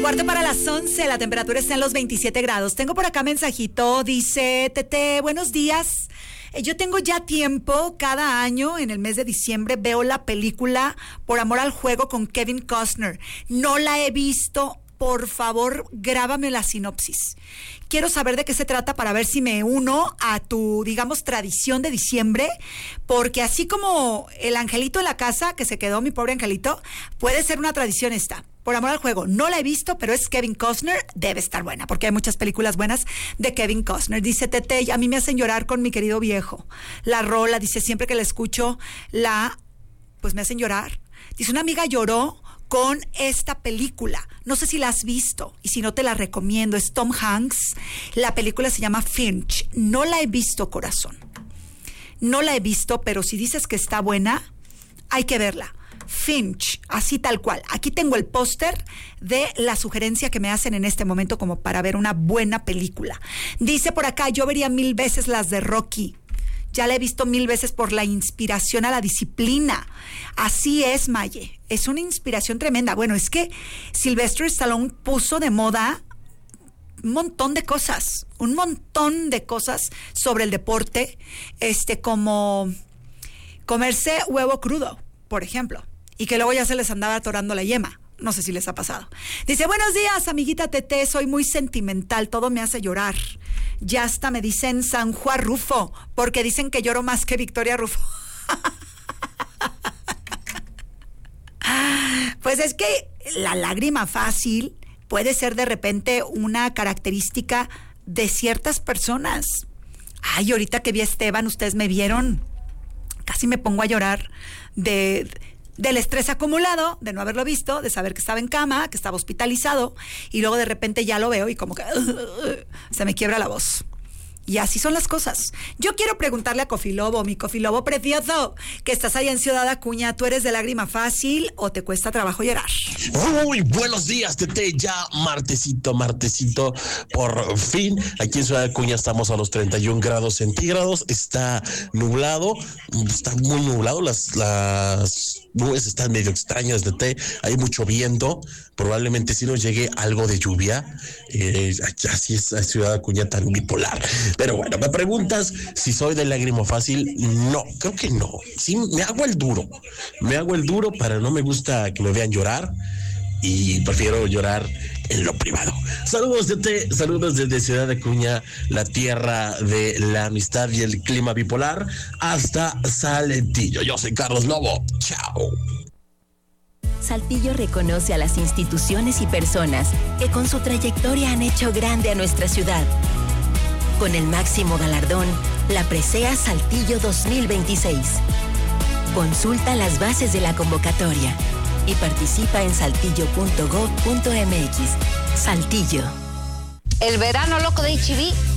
10:15, la temperatura está en los 27 grados. Tengo por acá mensajito, dice Tete, buenos días. Yo tengo ya tiempo, cada año en el mes de diciembre veo la película Por Amor al Juego con Kevin Costner. No la he visto, por favor, grábame la sinopsis. Quiero saber de qué se trata para ver si me uno a tu, digamos, tradición de diciembre, porque así como el angelito en la casa, que se quedó mi pobre angelito, puede ser una tradición esta. Por Amor al Juego, no la he visto, pero es Kevin Costner, debe estar buena, porque hay muchas películas buenas de Kevin Costner. Dice Tete, a mí me hacen llorar con Mi Querido Viejo. La rola, dice, siempre que la escucho, pues me hacen llorar. Dice, una amiga lloró con esta película. No sé si la has visto, y si no te la recomiendo. Es Tom Hanks. La película se llama Finch. No la he visto, corazón. No la he visto, pero si dices que está buena, hay que verla. Finch, así tal cual. Aquí tengo el póster de la sugerencia que me hacen en este momento como para ver una buena película. Dice por acá, yo vería 1000 veces las de Rocky. Ya la he visto 1000 veces por la inspiración a la disciplina. Así es, Maye. Es una inspiración tremenda. Bueno, es que Sylvester Stallone puso de moda un montón de cosas sobre el deporte, como comerse huevo crudo, por ejemplo, y que luego ya se les andaba atorando la yema. No sé si les ha pasado. Dice, buenos días, amiguita Tete, soy muy sentimental, todo me hace llorar. Ya hasta me dicen San Juan Rufo, porque dicen que lloro más que Victoria Rufo. Pues es que la lágrima fácil puede ser de repente una característica de ciertas personas. Ay, ahorita que vi a Esteban, ustedes me vieron, casi me pongo a llorar del estrés acumulado, de no haberlo visto, de saber que estaba en cama, que estaba hospitalizado, y luego de repente ya lo veo y como que se me quiebra la voz. Y así son las cosas. Yo quiero preguntarle a Cofilobo, mi Cofilobo precioso, que estás allá en Ciudad Acuña, ¿tú eres de lágrima fácil o te cuesta trabajo llorar? Muy buenos días, Tete, ya martesito, por fin, aquí en Ciudad Acuña estamos a los 31 grados centígrados, está nublado, está muy nublado, las nubes están medio extrañas, Tete, hay mucho viento, probablemente sí nos llegue algo de lluvia, así es Ciudad Acuña tan bipolar. Pero bueno, me preguntas si soy de lágrima fácil. No, creo que no. Sí, me hago el duro, pero no me gusta que me vean llorar y prefiero llorar en lo privado. Saludos desde Ciudad Acuña, la tierra de la amistad y el clima bipolar, hasta Saltillo. Yo soy Carlos Lobo. Chao. Saltillo reconoce a las instituciones y personas que con su trayectoria han hecho grande a nuestra ciudad. Con el máximo galardón, la Presea Saltillo 2026. Consulta las bases de la convocatoria y participa en saltillo.gov.mx. Saltillo. El verano loco de HB